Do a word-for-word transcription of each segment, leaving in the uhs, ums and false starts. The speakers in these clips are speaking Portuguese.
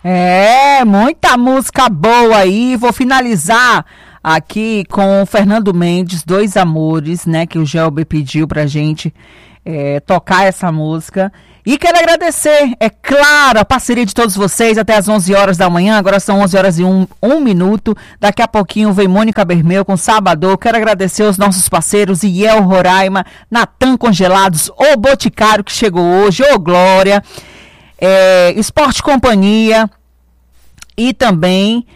É, muita música boa aí. Vou finalizar aqui com o Fernando Mendes, Dois Amores, né? Que o Gelber pediu pra gente é, tocar essa música. E quero agradecer, é claro, a parceria de todos vocês até as onze horas da manhã. Agora são onze horas e um, um minuto. Daqui a pouquinho vem Mônica Bermeu com Sabadão. Quero agradecer os nossos parceiros, Iel Roraima, Natan Congelados, o Boticário que chegou hoje, ô Glória, é, Esporte Companhia e também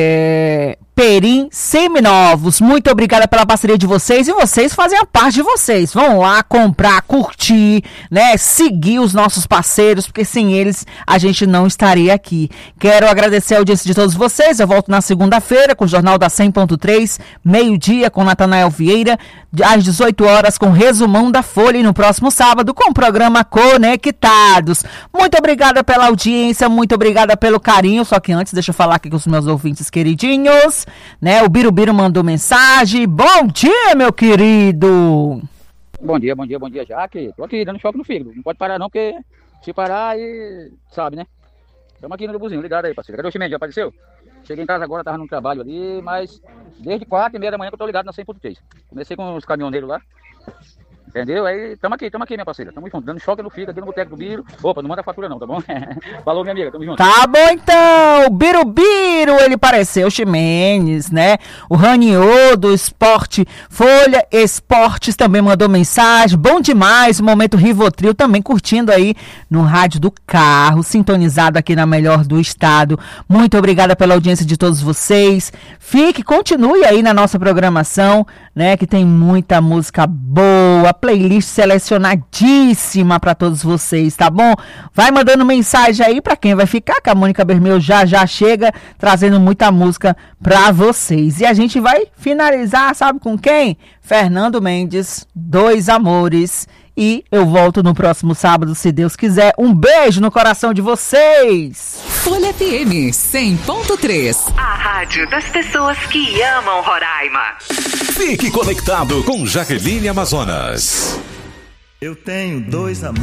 é, Perim Seminovos. Muito obrigada pela parceria de vocês, e vocês fazem a parte de vocês. Vão lá comprar, curtir, né? Seguir os nossos parceiros, porque sem eles a gente não estaria aqui. Quero agradecer a audiência de todos vocês. Eu volto na segunda-feira com o Jornal da cem ponto três, meio-dia com Natanael Vieira, às dezoito horas com resumão da Folha, e no próximo sábado com o programa Conectados. Muito obrigada pela audiência, muito obrigada pelo carinho. Só que antes, deixa eu falar aqui com os meus ouvintes queridinhos, né? O Birubiru mandou mensagem. Bom dia, meu querido. Bom dia, bom dia, bom dia, Jaque. Tô aqui dando choque no fígado. Não pode parar não, porque se parar aí, sabe, né? Estamos aqui no Urubuzinho, ligado aí, parceiro. Cadê o Chimenez? Já apareceu? Cheguei em casa agora, tava no trabalho ali, mas desde quatro e meia da manhã que eu tô ligado na cem ponto três. Comecei com os caminhoneiros lá. Entendeu? Aí, tamo aqui, tamo aqui, minha parceira. Tamo junto, dando choque no fígado aqui no Boteco do Biro. Opa, não manda fatura não, tá bom? Falou, minha amiga, tamo junto. Tá bom, então. O Birubiru, ele pareceu o Chimenez, né? O Raniô do Esporte, Folha Esportes também mandou mensagem. Bom demais, o Momento Rivotril também curtindo aí no rádio do carro, sintonizado aqui na melhor do estado. Muito obrigada pela audiência de todos vocês. Fique, continue aí na nossa programação, né? Que tem muita música boa, playlist selecionadíssima para todos vocês, tá bom? Vai mandando mensagem aí para quem vai ficar, que a Mônica Bermeu já já chega trazendo muita música para vocês. E a gente vai finalizar, sabe com quem? Fernando Mendes, Dois Amores. E eu volto no próximo sábado, se Deus quiser. Um beijo no coração de vocês. Folha F M cem ponto três. A rádio das pessoas que amam Roraima. Fique conectado com Jaqueline Amazonas. Eu tenho dois amores.